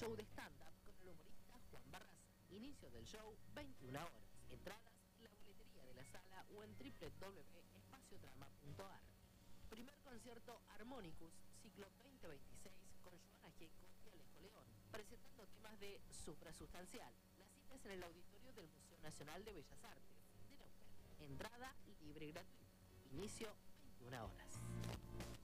show de stand-up con el humorista Juan Barraza. Inicio del show, 21 horas. Entradas, la boletería de la sala o en www.espaciodrama.ar. Primer concierto Harmonicus, ciclo 2026, con Joana Gieco y Alejo León, presentando temas de Suprasustancial. La cita es en el auditorio del Museo Nacional de Bellas Artes de Neuquén. Entrada libre y gratuita. Inicio 21 horas.